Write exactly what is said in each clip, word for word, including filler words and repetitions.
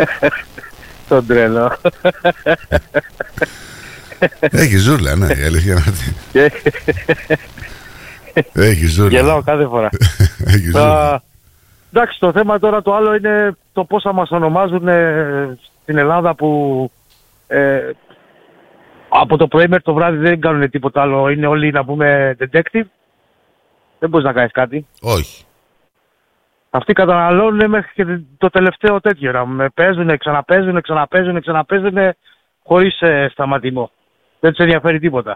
Τον τρελό. Έχει ζούλα, ναι, η αλήθεια είναι αυτή. Έχει ζούλα. Γελάω κάθε φορά. Έχει ζούλα. Εντάξει, το θέμα τώρα το άλλο είναι το πόσα μας ονομάζουν ε, στην Ελλάδα που ε, από το πρωί μέχρι το βράδυ δεν κάνουν τίποτα άλλο. Είναι όλοι, να πούμε, detective. Δεν μπορείς να κάνεις κάτι. Όχι. Αυτοί καταναλώνουν μέχρι και το τελευταίο τέτοιο. Να παίζουν, ξαναπαίζουν, ξαναπαίζουν, ξαναπαίζουν χωρίς ε, σταματημό. Δεν τους ενδιαφέρει τίποτα.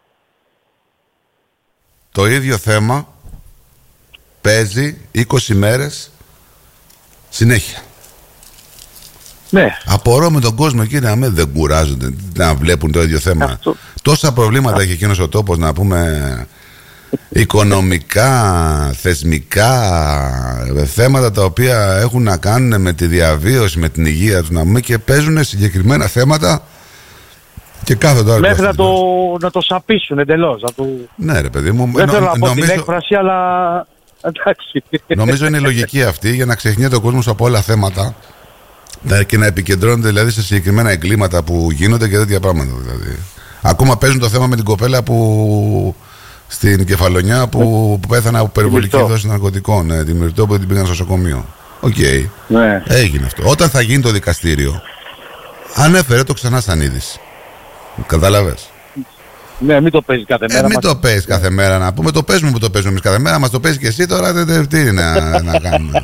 Το ίδιο θέμα παίζει είκοσι μέρες συνέχεια. Ναι. Απορώ με τον κόσμο εκεί να με δεν κουράζονται να βλέπουν το ίδιο θέμα. Αυτό. Τόσα προβλήματα έχει εκείνος ο τόπος, να πούμε, οικονομικά, θεσμικά, θέματα τα οποία έχουν να κάνουν με τη διαβίωση, με την υγεία τους, να πούμε, και παίζουν συγκεκριμένα θέματα και κάθε τώρα μέχρι να το, να το σαπίσουν εντελώς. Το... Ναι, ρε παιδί μου. Δεν νο, θέλω να πω νομίζω... την έκφραση, αλλά εντάξει. Νομίζω είναι η λογική αυτή, για να ξεχνιέται ο κόσμος από όλα θέματα και να επικεντρώνεται δηλαδή σε συγκεκριμένα εγκλήματα που γίνονται και τέτοια πράγματα. Δηλαδή. Ακόμα παίζουν το θέμα με την κοπέλα που στην Κεφαλονιά που, που πέθανε από περιβολική δόση ναρκωτικών. Ναι, τη Μυρτώ που την πήγαν στο νοσοκομείο. Οκ. Okay. Ναι. Έγινε αυτό. Όταν θα γίνει το δικαστήριο, ανέφερε το ξανά σαν είδηση. Κατάλαβες. Ναι, μην το παίζει κάθε μέρα. Ε, μην το παίζει κάθε μέρα, να πούμε. Το παίζουμε που το παίζουμε εμείς κάθε μέρα. Μας το παίζει και εσύ τώρα. δε, δε, τι είναι να, να κάνουμε.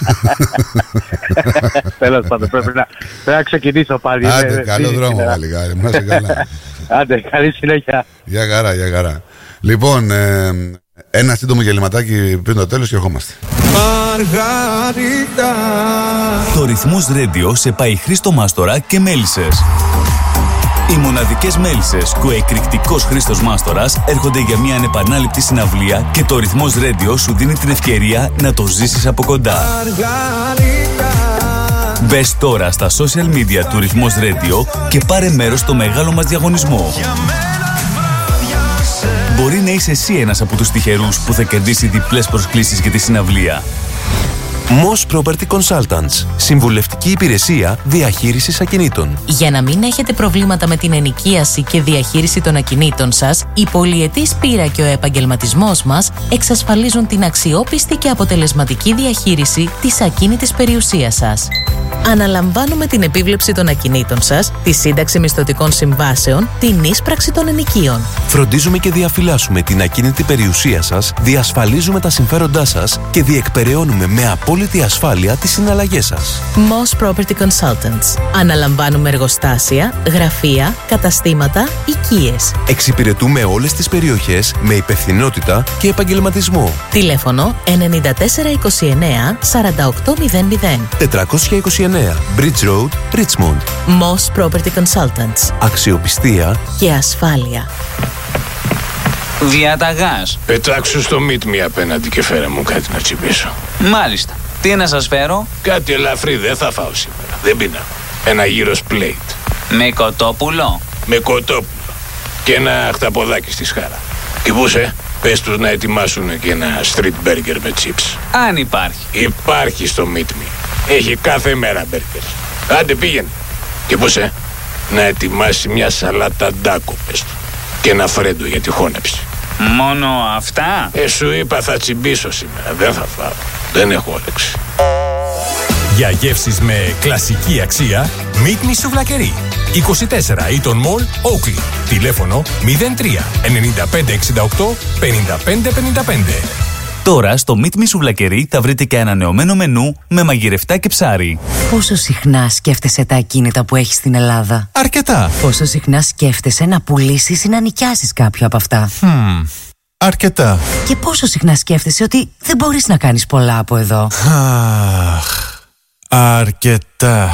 Τέλος πάντων, πρέπει να, πρέπει να ξεκινήσω πάλι. Άντε, είναι, καλό δρόμο πάλι. Να είσαι καλά. Άντε, καλή συνέχεια. Για χαρά, για χαρά. Λοιπόν, ε, ένα σύντομο γεληματάκι πριν το τέλος και ερχόμαστε. Μαργαρίτα. Το Ρυθμός Radio σε πάει Χρήστο Μάστορα και Μέλισσες. Οι μοναδικές μέλισσες και ο εκρηκτικός Χρήστος Μάστορας έρχονται για μια ανεπανάληπτη συναυλία και το Ρυθμός Radio σου δίνει την ευκαιρία να το ζήσεις από κοντά. Μπες τώρα στα social media του Ρυθμός Radio και πάρε μέρος στο μεγάλο μας διαγωνισμό. Μπορεί να είσαι εσύ ένας από τους τυχερούς που θα κερδίσει διπλές προσκλήσεις για τη συναυλία. Moss Property Consultants. Συμβουλευτική υπηρεσία διαχείρισης ακινήτων. Για να μην έχετε προβλήματα με την ενοικίαση και διαχείριση των ακινήτων σας, η πολυετής πείρα και ο επαγγελματισμός μας εξασφαλίζουν την αξιόπιστη και αποτελεσματική διαχείριση της ακίνητης περιουσίας σας. Αναλαμβάνουμε την επίβλεψη των ακινήτων σας, τη σύνταξη μισθωτικών συμβάσεων, την ίσπραξη των ενοικίων. Φροντίζουμε και διαφυλάσσουμε την ακίνητη περιουσία σας, διασφαλίζουμε τα συμφέροντά σας και διεκπεραιώνουμε με απόλυτη ασφάλεια τις συναλλαγές σας. Moss Property Consultants. Αναλαμβάνουμε εργοστάσια, γραφεία, καταστήματα, οικίες. Εξυπηρετούμε όλες τις περιοχές με υπευθυνότητα και επαγγελματισμό. Τηλέφωνο εννιά τέσσερα είκοσι εννέα σαράντα οκτώ μηδέν μηδέν. τετρακόσια είκοσι εννέα Bridge Road, Richmond. Moss Property Consultants. Αξιοπιστία και ασφάλεια. Διαταγάς. Πετάξου στο meet me απέναντι και φέρε μου κάτι να τσιμπήσω. Μάλιστα. Τι να σας φέρω? Κάτι ελαφρύ, δεν θα φάω σήμερα. Δεν πεινάω. Ένα γύρος plate. Με κοτόπουλο. Με κοτόπουλο. Και ένα χταποδάκι στη σχάρα. Τι πούσε, πες τους να ετοιμάσουν και ένα street burger με chips. Αν υπάρχει. Υπάρχει στο meet me. Έχει κάθε μέρα burgers. Άντε πήγαινε. Και πούσε, να ετοιμάσει μια σαλάτα ντάκο, πες του. Και ένα φρέντο για τη χώνεψη. Μόνο αυτά? Ε, σου είπα θα τσιμπήσω σήμερα. Δεν θα φάω. Δεν έχω όρεξη. Για γεύσεις με κλασική αξία, Meet Me Σουβλακερί. είκοσι τέσσερα Eaton Mall, Oakley. Τηλέφωνο μηδέν τρία εννιά πέντε εξήντα οκτώ πενήντα πέντε πενήντα πέντε. Τώρα στο Meet Me Σουβλακερί θα βρείτε και ανανεωμένο μενού με μαγειρευτά και ψάρι. Πόσο συχνά σκέφτεσαι τα ακίνητα που έχεις στην Ελλάδα? Αρκετά. Πόσο συχνά σκέφτεσαι να πουλήσεις ή να νοικιάσεις κάποιο από αυτά? Hmm. Αρκετά. Και πόσο συχνά σκέφτεσαι ότι δεν μπορείς να κάνεις πολλά από εδώ? Αχ, αρκετά.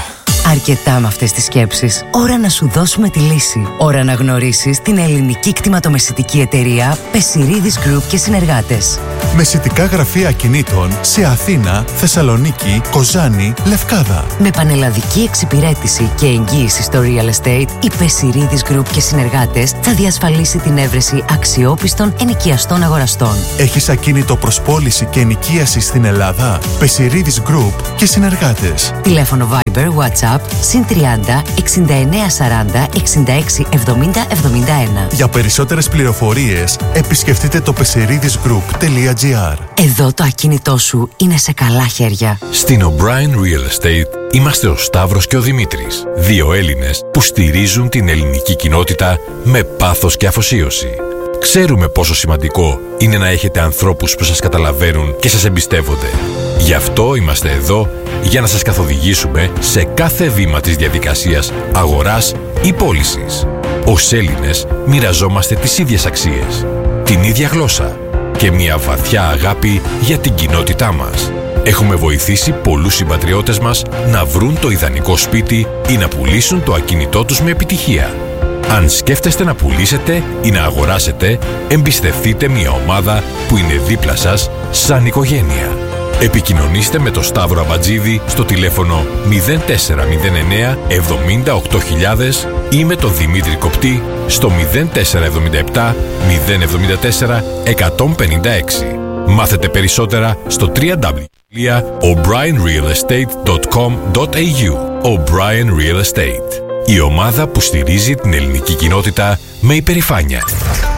Αρκετά με αυτές τις σκέψεις. Ώρα να σου δώσουμε τη λύση. Ώρα να γνωρίσεις την ελληνική κτηματομεσητική εταιρεία Πεσιρίδης Group και συνεργάτες. Μεσητικά γραφεία ακινήτων σε Αθήνα, Θεσσαλονίκη, Κοζάνη, Λευκάδα. Με πανελλαδική εξυπηρέτηση και εγγύηση στο real estate, η Πεσιρίδης Group και συνεργάτες θα διασφαλίσει την έβρεση αξιόπιστων ενοικιαστών αγοραστών. Έχεις ακίνητο προς πώληση και ενοικίαση στην Ελλάδα? Πεσιρίδης Group και συνεργάτες. Τηλέφωνο Viber, WhatsApp, συν τριάντα, εξήντα εννέα σαράντα, εξήντα έξι εβδομήντα εβδομήντα ένα. Για περισσότερες πληροφορίες επισκεφτείτε το πεσιρίδισgroup τελεία gr. Εδώ το ακίνητό σου είναι σε καλά χέρια. Στην O'Brien Real Estate είμαστε ο Σταύρος και ο Δημήτρης, δύο Έλληνες που στηρίζουν την ελληνική κοινότητα με πάθος και αφοσίωση. Ξέρουμε πόσο σημαντικό είναι να έχετε ανθρώπους που σας καταλαβαίνουν και σας εμπιστεύονται. Γι' αυτό είμαστε εδώ για να σας καθοδηγήσουμε σε κάθε βήμα της διαδικασίας αγοράς ή πώλησης. Ως Έλληνες μοιραζόμαστε τις ίδιες αξίες, την ίδια γλώσσα και μια βαθιά αγάπη για την κοινότητά μας. Έχουμε βοηθήσει πολλούς συμπατριώτες μας να βρουν το ιδανικό σπίτι ή να πουλήσουν το ακίνητό τους με επιτυχία. Αν σκέφτεστε να πουλήσετε ή να αγοράσετε, εμπιστευτείτε μια ομάδα που είναι δίπλα σας σαν οικογένεια. Επικοινωνήστε με τον Σταύρο Αμπατζίδη στο τηλέφωνο μηδέν τέσσερα μηδέν εννέα εβδομήντα οκτώ χιλιάδες ή με τον Δημήτρη Κοπτή στο μηδέν τέσσερα εβδομήντα επτά μηδέν εβδομήντα τέσσερα εκατόν πενήντα έξι. Μάθετε περισσότερα στο double-u double-u double-u τελεία o'brien real estate τελεία com τελεία a u. O'Brien Real Estate, η ομάδα που στηρίζει την ελληνική κοινότητα με υπερηφάνεια.